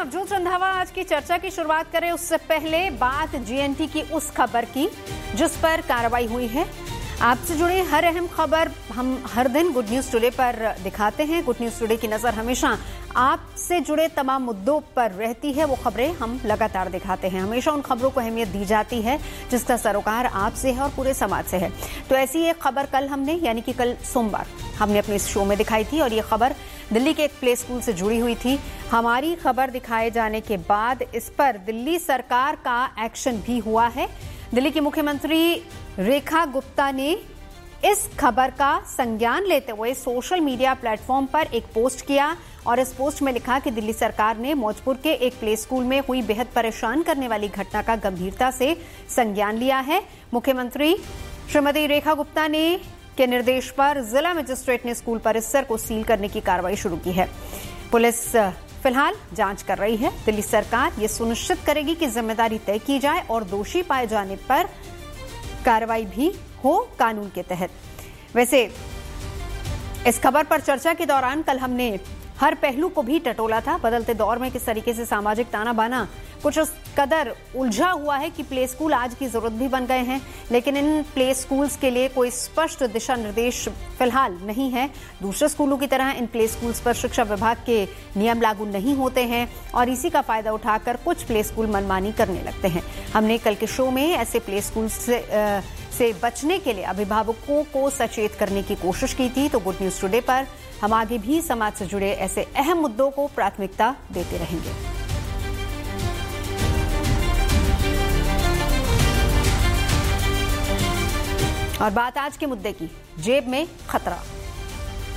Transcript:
नवजोत रंधावा आज की चर्चा की शुरुआत करें उससे पहले बात जीएनटी की उस खबर की जिस पर कार्रवाई हुई है। आपसे जुड़ी हर अहम खबर हम हर दिन गुड न्यूज टुडे पर दिखाते हैं। गुड न्यूज टुडे की नजर हमेशा आपसे जुड़े तमाम मुद्दों पर रहती है। वो खबरें हम लगातार दिखाते हैं। हमेशा उन खबरों को अहमियत दी जाती है जिसका सरोकार आपसे है और पूरे समाज से है। तो ऐसी एक खबर कल हमने यानी कि कल सोमवार हमने अपने इस शो में दिखाई थी और ये खबर दिल्ली के एक प्ले स्कूल से जुड़ी हुई थी। हमारी खबर दिखाए जाने के बाद इस पर दिल्ली सरकार का एक्शन भी हुआ है। दिल्ली की मुख्यमंत्री रेखा गुप्ता ने इस खबर का संज्ञान लेते हुए सोशल मीडिया प्लेटफॉर्म पर एक पोस्ट किया और इस पोस्ट में लिखा कि दिल्ली सरकार ने मौजपुर के एक प्ले स्कूल में हुई बेहद परेशान करने वाली घटना का गंभीरता से संज्ञान लिया है। मुख्यमंत्री श्रीमती रेखा गुप्ता ने के निर्देश पर जिला मजिस्ट्रेट ने स्कूल परिसर को सील करने की कार्रवाई शुरू की है। पुलिस फिलहाल जांच कर रही है। दिल्ली सरकार ये सुनिश्चित करेगी कि जिम्मेदारी तय की जाए और दोषी पाए जाने पर कार्रवाई भी हो कानून के तहत। वैसे इस खबर पर चर्चा के दौरान कल हमने हर पहलू को भी टटोला था। बदलते दौर में किस तरीके से सामाजिक ताना बाना कुछ उस कदर उलझा हुआ है कि प्ले स्कूल आज की जरूरत भी बन गए हैं, लेकिन इन प्ले स्कूल्स के लिए कोई स्पष्ट दिशा निर्देश फिलहाल नहीं है। दूसरे स्कूलों की तरह इन प्ले स्कूल्स पर शिक्षा विभाग के नियम लागू नहीं होते हैं और इसी का फायदा उठाकर कुछ प्ले स्कूल मनमानी करने लगते हैं। हमने कल के शो में ऐसे प्ले स्कूल से बचने के लिए अभिभावकों को सचेत करने की कोशिश की थी। तो गुड न्यूज टुडे पर हम आगे भी समाज से जुड़े ऐसे अहम मुद्दों को प्राथमिकता देते रहेंगे। और बात आज के मुद्दे की, जेब में खतरा।